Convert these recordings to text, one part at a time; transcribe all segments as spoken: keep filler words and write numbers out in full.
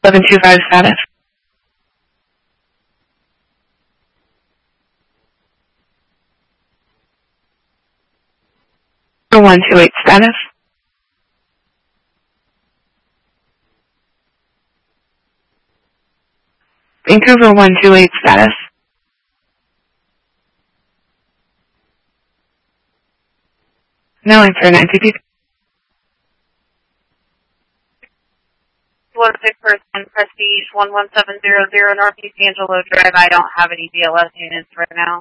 seven two five status. one two eight status. Vancouver one two eight status. No answer, nine T P. one six person, Prestige one one seven zero zero Northeast Angelo Drive. I don't have any B L S units right now.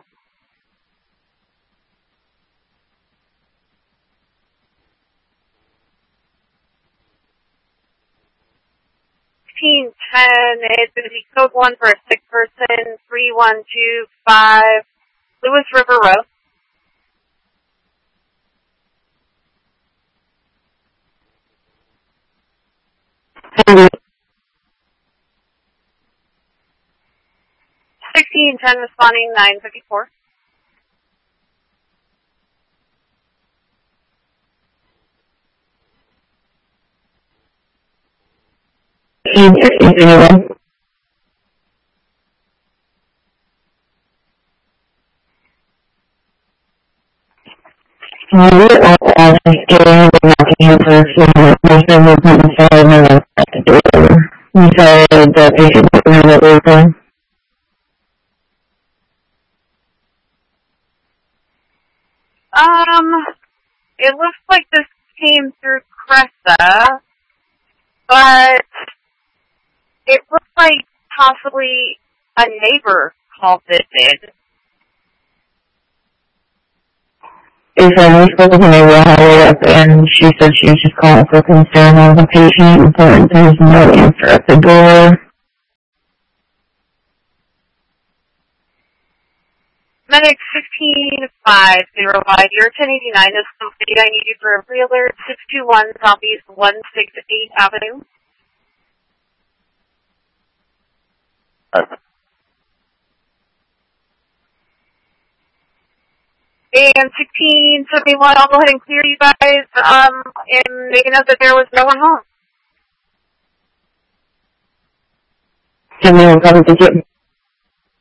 fifteen ten, it's going to be code one for a sick person, three one two five, Lewis River Road. sixteen ten responding, nine fifty-four. Anyone? We are all getting the knocking answer for most of the movement inside at the door. Inside the patient that we're going. Um, it looks like this came through Cressa, but it looks like possibly a neighbor called this in. Is that we spoke with a neighbor on our way up, and she said she was just calling for concern on the patient, but there's no answer at the door. Medic sixteen five zero five, your ten eighty-nine is complete. I need you for a pre-alert, six two one Southeast one sixty-eight Avenue. And sixteen seventy-one, I'll go ahead and clear you guys, um, and make a note that there was no one home. Can we come to get